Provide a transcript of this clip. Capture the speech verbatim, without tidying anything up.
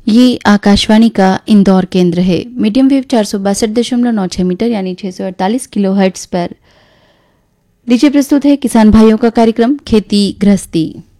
ये आकाशवाणी का इंदौर केंद्र है। मीडियम वेव चार सौ बासठ दशमलव नौ छह मीटर यानी छह सौ अड़तालीस किलो हर्ट्ज पर लीजिए प्रस्तुत है किसान भाइयों का कार्यक्रम खेती गृहस्थी।